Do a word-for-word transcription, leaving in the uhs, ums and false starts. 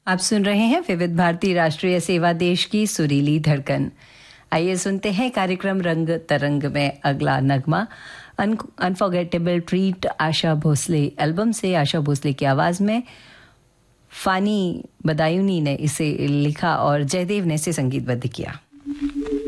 आप सुन रहे हैं विविध भारती राष्ट्रीय सेवा देश की सुरीली धड़कन। आइए सुनते हैं कार्यक्रम रंग तरंग में अगला नगमा unforgettable treat Asha Bhosle album से। आशा भोसले की आवाज़ में फानी बदायूनी ने इसे लिखा और जयदेव ने इसे संगीतबद्ध किया।